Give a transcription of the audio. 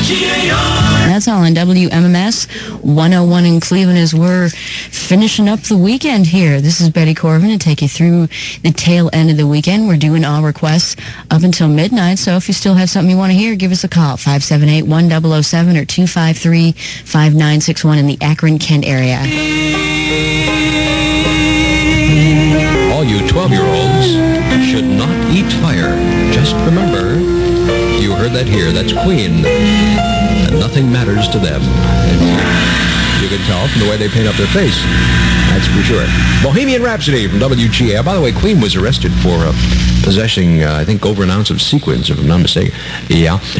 That's all on WMMS 101 in Cleveland as we're finishing up the weekend here. This is Betty Corvin to take you through the tail end of the weekend. We're doing all requests up until midnight, so if you still have something you want to hear, give us a call, 578-1007 or 253-5961 in the Akron-Kent area. All you 12-year-olds should not eat fire. Just remember, you heard that here. That's Queen. And nothing matters to them. You can tell from the way they paint up their face. That's for sure. Bohemian Rhapsody from WGA. By the way, Queen was arrested for possessing, I think, over an ounce of sequins, if I'm not mistaken. Yeah.